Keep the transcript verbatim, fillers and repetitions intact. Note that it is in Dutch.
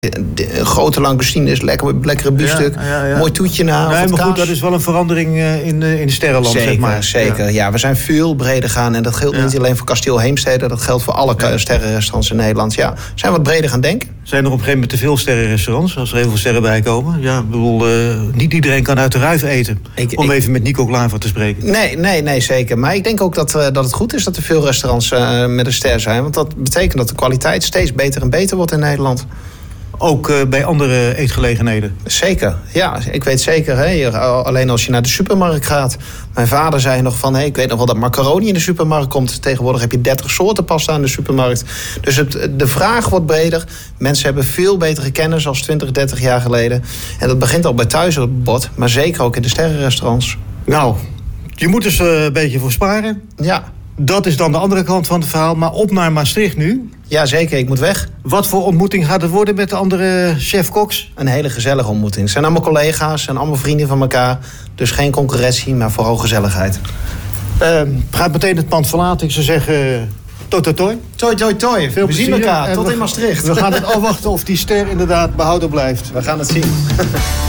De grote langoustine is lekker, lekkere biefstuk. Ja, ja, ja. Mooi toetje na. Nee, maar kaas. goed, dat is wel een verandering uh, in, uh, in de sterrenland, zeker, zeg maar. Zeker, ja. ja. We zijn veel breder gaan. En dat geldt ja. niet alleen voor Kasteel Heemstede. Dat geldt voor alle ja. sterrenrestaurants in Nederland. Ja, we zijn wat breder gaan denken. Zijn er op een gegeven moment te veel sterrenrestaurants? Als er heel veel sterren bij komen? Ja, ik bedoel, uh, niet iedereen kan uit de ruif eten. Ik, om ik, even met Nico Klaver te spreken. Nee, nee, nee, zeker. Maar ik denk ook dat, uh, dat het goed is dat er veel restaurants uh, met een ster zijn. Want dat betekent dat de kwaliteit steeds beter en beter wordt in Nederland. Ook uh, bij andere eetgelegenheden? Zeker, ja. Ik weet zeker, hè, alleen als je naar de supermarkt gaat. Mijn vader zei nog van, hey, ik weet nog wel dat macaroni in de supermarkt komt. Tegenwoordig heb je dertig soorten pasta in de supermarkt. Dus het, de vraag wordt breder. Mensen hebben veel betere kennis als twintig, dertig jaar geleden. En dat begint al bij thuis op het bord, maar zeker ook in de sterrenrestaurants. Nou, je moet dus uh, een beetje voor sparen. Ja. Dat is dan de andere kant van het verhaal. Maar op naar Maastricht nu. Ja, zeker. Ik moet weg. Wat voor ontmoeting gaat het worden met de andere chef-koks? Een hele gezellige ontmoeting. Het zijn allemaal collega's en allemaal vrienden van elkaar. Dus geen concurrentie, maar vooral gezelligheid. Uh, gaat meteen het pand verlaten. Ik zou zeggen, toi toi toi. Toi toi toi. Veel we zien elkaar. Tot we, in Maastricht. We gaan het afwachten of die ster inderdaad behouden blijft. We gaan het zien.